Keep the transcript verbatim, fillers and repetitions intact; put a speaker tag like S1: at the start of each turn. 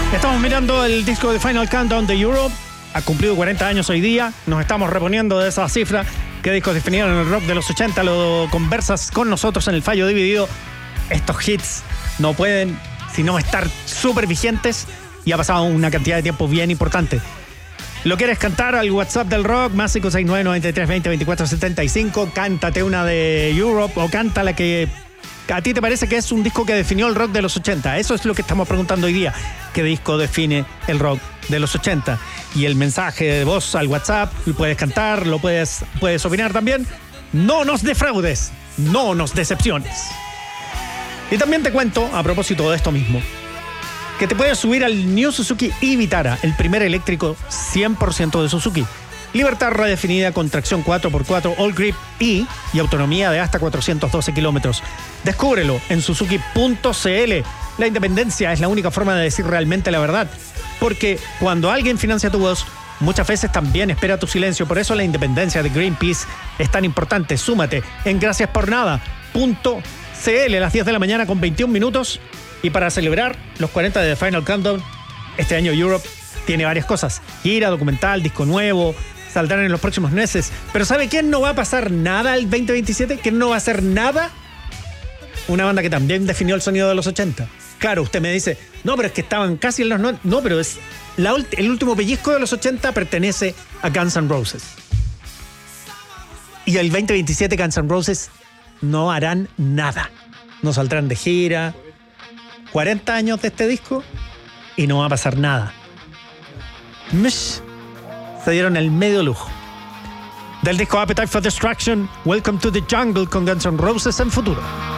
S1: Estamos mirando el disco de Final Countdown de Europe. Ha cumplido cuarenta años hoy día. Nos estamos reponiendo de esa cifra. ¿Qué discos definieron el rock de los ochenta? Lo conversas con nosotros en el Fallo Dividido. Estos hits no pueden sino estar súper vigentes y ha pasado una cantidad de tiempo bien importante. ¿Lo quieres cantar al WhatsApp del rock? Más cinco seis nueve, nueve tres dos cero, veinticuatro setenta y cinco. Cántate una de Europe o canta la que a ti te parece que es un disco que definió el rock de los ochenta. Eso es lo que estamos preguntando hoy día. ¿Qué disco define el rock de los ochenta? Y el mensaje de voz al WhatsApp, lo puedes cantar, lo puedes, puedes opinar también. No nos defraudes, no nos decepciones. Y también te cuento, a propósito de esto mismo, que te puedes subir al New Suzuki e-Vitara, el primer eléctrico cien por ciento de Suzuki. Libertad redefinida con tracción cuatro por cuatro All Grip E y autonomía de hasta cuatrocientos doce kilómetros. Descúbrelo en suzuki punto c l. La independencia es la única forma de decir realmente la verdad, porque cuando alguien financia tu voz, muchas veces también espera tu silencio. Por eso la independencia de Greenpeace es tan importante. Súmate en gracias por nada punto c l a las diez de la mañana con veintiún minutos. Y para celebrar los cuarenta de The Final Countdown, este año Europe tiene varias cosas. Gira, documental, disco nuevo, saldrán en los próximos meses. Pero ¿sabe quién no va a pasar nada el veinte veintisiete? ¿Quién no va a hacer nada? Una banda que también definió el sonido de los ochenta. Claro, usted me dice, no, pero es que estaban casi en los noventa. No, pero es la, el último pellizco de los ochenta pertenece a Guns N' Roses. Y el veinte veintisiete Guns N' Roses no harán nada. No saldrán de gira. cuarenta años de este disco y no va a pasar nada. Mish, se dieron el medio lujo. Del disco Appetite for Destruction, Welcome to the Jungle con Guns N' Roses en futuro.